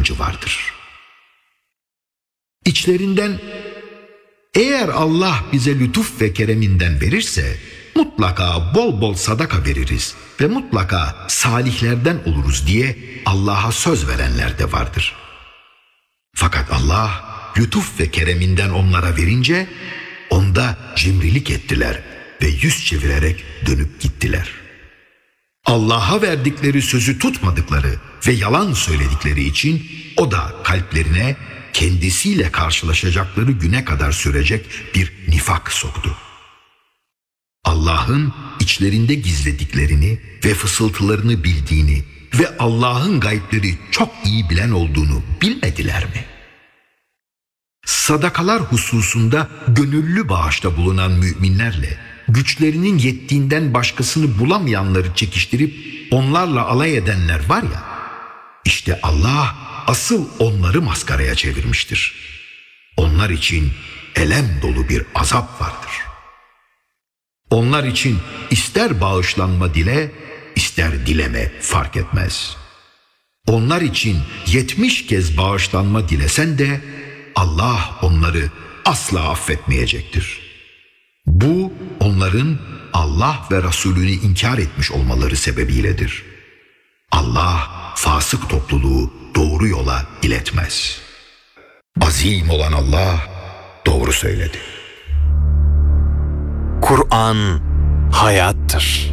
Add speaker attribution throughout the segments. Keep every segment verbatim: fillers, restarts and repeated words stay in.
Speaker 1: yardımcı vardır. İçlerinden eğer Allah bize lütuf ve kereminden verirse mutlaka bol bol sadaka veririz ve mutlaka salihlerden oluruz diye Allah'a söz verenler de vardır. Fakat Allah lütuf ve kereminden onlara verince onda cimrilik ettiler ve yüz çevirerek dönüp gittiler. Allah'a verdikleri sözü tutmadıkları ve yalan söyledikleri için o da kalplerine kendisiyle karşılaşacakları güne kadar sürecek bir nifak soktu. Allah'ın içlerinde gizlediklerini ve fısıltılarını bildiğini ve Allah'ın gaypleri çok iyi bilen olduğunu bilmediler mi? Sadakalar hususunda gönüllü bağışta bulunan müminlerle güçlerinin yettiğinden başkasını bulamayanları çekiştirip onlarla alay edenler var ya, işte Allah asıl onları maskaraya çevirmiştir. Onlar için elem dolu bir azap vardır. Onlar için ister bağışlanma dile, ister dileme fark etmez. Onlar için yetmiş kez bağışlanma dilesen de Allah onları asla affetmeyecektir. Bu onların Allah ve Resulünü inkar etmiş olmaları sebebiyledir. Allah fasık topluluğu doğru yola iletmez. Azim olan Allah doğru söyledi.
Speaker 2: Kur'an hayattır.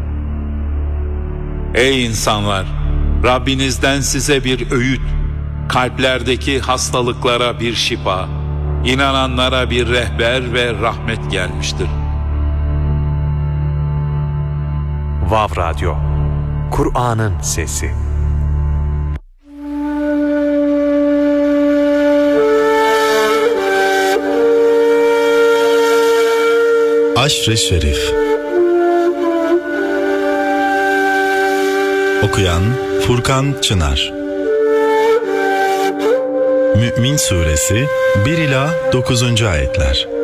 Speaker 3: Ey insanlar! Rabbinizden size bir öğüt, kalplerdeki hastalıklara bir şifa, inananlara bir rehber ve rahmet gelmiştir.
Speaker 2: Vav Radyo, Kur'an'ın sesi.
Speaker 4: Aşr-ı Şerif. Okuyan Furkan Çınar. Mü'min Suresi bir ila dokuzuncu ayetler.